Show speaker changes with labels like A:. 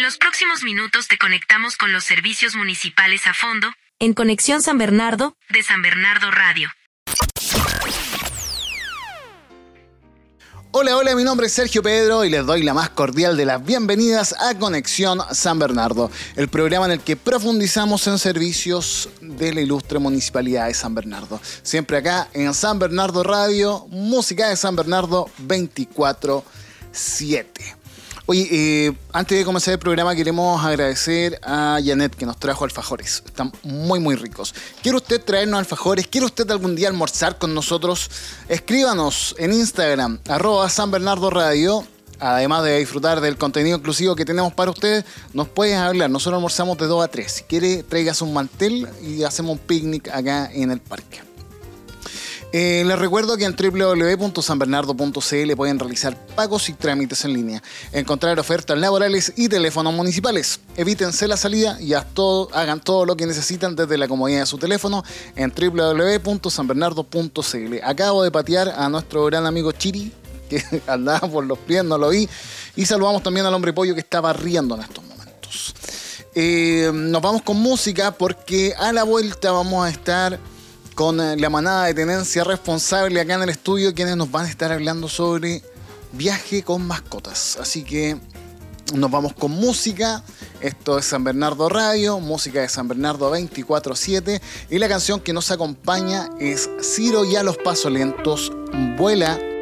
A: los próximos minutos te conectamos con los servicios municipales a fondo, en Conexión San Bernardo, de San Bernardo Radio.
B: Hola, mi nombre es Sergio Pedro y les doy la más cordial de las bienvenidas a Conexión San Bernardo, el programa en el que profundizamos en servicios de la ilustre Municipalidad de San Bernardo. Siempre acá en San Bernardo Radio, música de San Bernardo 24/7. Oye, antes de comenzar el programa queremos agradecer a Janet que nos trajo alfajores. Están muy ricos. ¿Quiere usted traernos alfajores? ¿Quiere usted algún día almorzar con nosotros? Escríbanos en Instagram, @SanBernardoRadio. Además de disfrutar del contenido exclusivo que tenemos para ustedes, nos pueden hablar. Nosotros almorzamos de 2 a 3. Si quiere, tráigase un mantel y hacemos un picnic acá en el parque. Les recuerdo que en www.sanbernardo.cl pueden realizar pagos y trámites en línea, encontrar ofertas laborales y teléfonos municipales. Evítense la salida y hagan todo lo que necesitan desde la comodidad de su teléfono en www.sanbernardo.cl. Acabo de patear a nuestro gran amigo Chiri, que andaba por los pies, no lo vi. Y saludamos también al hombre pollo que estaba riendo en estos momentos. Nos vamos con música porque a la vuelta vamos a estar con la manada de Tenencia Responsable acá en el estudio, quienes nos van a estar hablando sobre viaje con mascotas. Así que nos vamos con música. Esto es San Bernardo Radio, música de San Bernardo 24/7. Y la canción que nos acompaña es Ciro y a los pasos lentos, Vuela